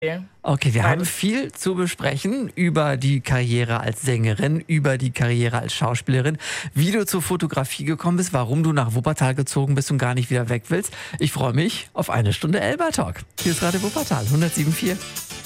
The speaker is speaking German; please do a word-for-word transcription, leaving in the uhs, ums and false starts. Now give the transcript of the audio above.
Okay, wir Weil haben viel zu besprechen über die Karriere als Sängerin, über die Karriere als Schauspielerin, wie du zur Fotografie gekommen bist, warum du nach Wuppertal gezogen bist und gar nicht wieder weg willst. Ich freue mich auf eine Stunde Elba Talk. Hier ist Radio Wuppertal, hundertsieben Komma vier.